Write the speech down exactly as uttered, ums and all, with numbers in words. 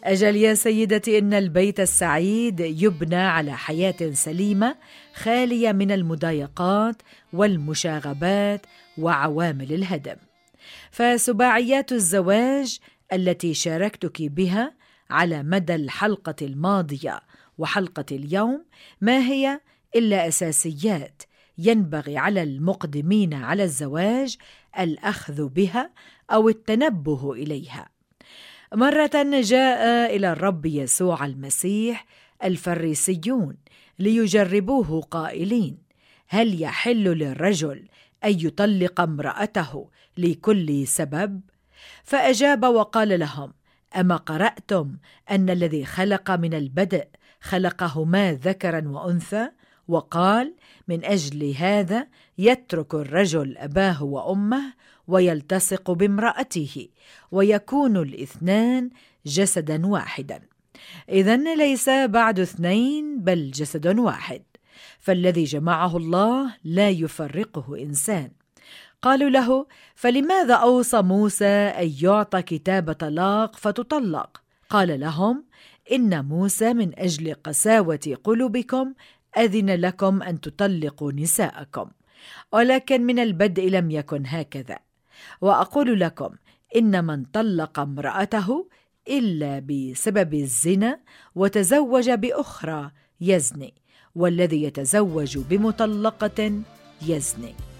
أجل يا سيدتي، إن البيت السعيد يبنى على حياة سليمة خالية من المضايقات والمشاغبات وعوامل الهدم. فسباعيات الزواج التي شاركتك بها على مدى الحلقة الماضية وحلقة اليوم ما هي إلا أساسيات ينبغي على المقدمين على الزواج الأخذ بها أو التنبه إليها. مرة جاء إلى الرب يسوع المسيح الفريسيون ليجربوه قائلين: هل يحل للرجل أن يطلق امرأته لكل سبب؟ فأجاب وقال لهم: أما قرأتم أن الذي خلق من البدء خلقهما ذكرا وأنثى، وقال: من أجل هذا يترك الرجل أباه وأمه ويلتصق بامرأته ويكون الاثنان جسدا واحدا. إذن ليس بعد اثنين بل جسد واحد، فالذي جمعه الله لا يفرقه إنسان. قالوا له: فلماذا أوصى موسى أن يعطى كتاب طلاق فتطلق؟ قال لهم: إن موسى من أجل قساوة قلوبكم أذن لكم أن تطلقوا نساءكم، ولكن من البدء لم يكن هكذا. وأقول لكم إن من طلق امرأته إلا بسبب الزنا وتزوج بأخرى يزني، والذي يتزوج بمطلقة يزني.